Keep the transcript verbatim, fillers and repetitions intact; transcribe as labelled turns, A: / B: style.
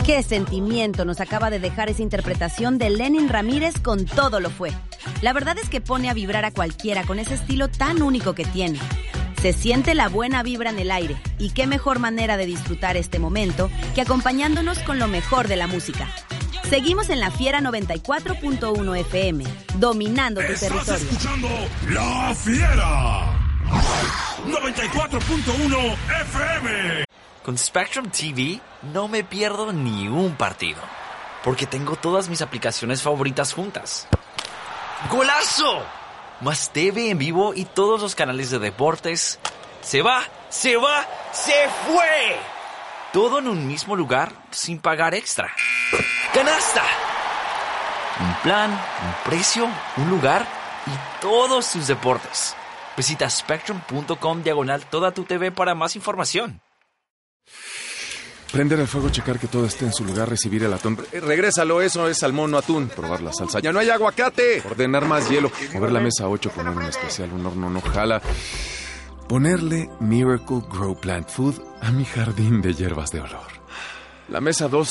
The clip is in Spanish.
A: Qué sentimiento nos acaba de dejar esa interpretación de Lenin Ramírez con Todo lo fue. La verdad es que pone a vibrar a cualquiera con ese estilo tan único que tiene. Se siente la buena vibra en el aire, y qué mejor manera de disfrutar este momento que acompañándonos con lo mejor de la música. Seguimos en La Fiera noventa y cuatro punto uno F M, dominando tu
B: ¿Estás
A: territorio.
B: escuchando La Fiera noventa y cuatro punto uno F M?
C: Con Spectrum T V no me pierdo ni un partido, porque tengo todas mis aplicaciones favoritas juntas. ¡Golazo! Más T V en vivo y todos los canales de deportes. ¡Se va! ¡Se va! ¡Se fue! Todo en un mismo lugar sin pagar extra. ¡Canasta! Un plan, un precio, un lugar y todos tus deportes. Visita spectrum.com diagonal toda tu T V para más información.
D: Prender el fuego, checar que todo esté en su lugar, recibir el atún. Eh, regrésalo, eso es salmón, no atún. Probar la salsa. ¡Ya no hay aguacate! Ordenar más hielo. Mover la mesa a ocho, poner un especial, un horno no jala. Ponerle Miracle Grow Plant Food a mi jardín de hierbas de olor. La mesa dos.